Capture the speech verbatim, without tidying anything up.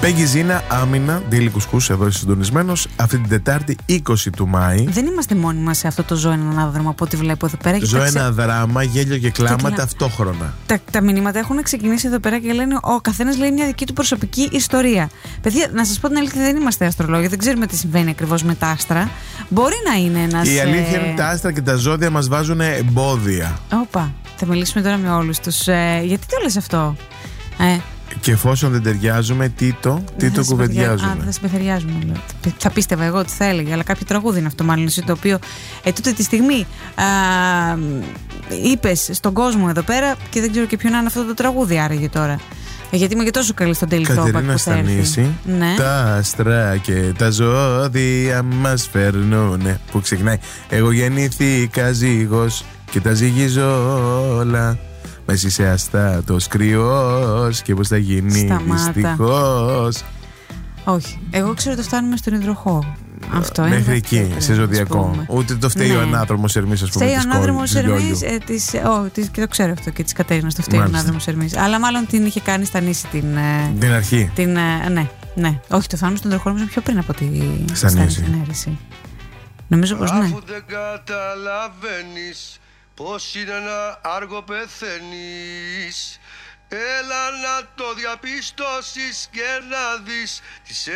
Πέγγι Ζήνα, Άμυνα, Ντίλη Κουσκούς, εδώ είσαι συντονισμένος. Αυτή την Τετάρτη είκοσι του Μάη. Δεν είμαστε μόνοι μας σε αυτό το ζω ένα ανάδραμα από ό,τι βλέπω εδώ πέρα. Ζω ένα ξε... δράμα, γέλιο και κλάμα κλα... ταυτόχρονα. Τα, τα μηνύματα έχουν ξεκινήσει εδώ πέρα και λένε ο καθένας λέει μια δική του προσωπική ιστορία. Παιδιά, να σας πω την αλήθεια, δεν είμαστε αστρολόγοι, δεν ξέρουμε τι συμβαίνει ακριβώς με τα άστρα. Μπορεί να είναι ένας. Η αλήθεια είναι ότι τα άστρα και τα ζώδια μας βάζουν εμπόδια. Όπα, θα μιλήσουμε τώρα με όλους τους. Ε, γιατί το λες αυτό, ε? Και εφόσον δεν ταιριάζουμε, τι το, τι το κουβεντιάζουμε. Α, δεν θα συμπεθεριάζουμε. Θα πίστευα εγώ ότι θα έλεγε, αλλά κάποιο τραγούδι είναι αυτό, μάλλον εσύ το οποίο ε, τούτη τη στιγμή είπες στον κόσμο εδώ πέρα και δεν ξέρω και ποιο να είναι αυτό το τραγούδι άραγε τώρα. Ε, γιατί είμαι και τόσο καλή στον Daily Talk. Κατερίνα Στανίση, ναι. Τα άστρα και τα ζώδια μας φέρνουνε. Που ξεκινάει. Εγώ γεννήθηκα ζύγος και τα ζυγίζω όλα. Μα εσύ είσαι αστάτος κρυός και πως θα γίνει δυστυχώς. Όχι, εγώ ξέρω ότι φτάνουμε στον υδροχό. Αυτό είναι. Μέχρι εκεί, σε ζωδιακό. Ούτε το φταίει ναι. ο ανάδρομος Ερμής, ας πούμε. Φταίει ο ανάδρομος Ερμής, ε, της, oh, της, και το ξέρω αυτό και της Κατέρινας, το φταίει ο ανάδρομος Ερμής. Αλλά μάλλον την είχε κάνει στα νήσι την. Την αρχή. Την, ναι, ναι. Όχι, το φτάνουμε στον υδροχό νομίζω πιο πριν από τη στα νήσι. Νομίζω πως ναι. Αφού δεν καταλαβαίνεις πως είναι ένα άργο πεθαίνεις, έλα να το διαπιστώσεις και να δεις τις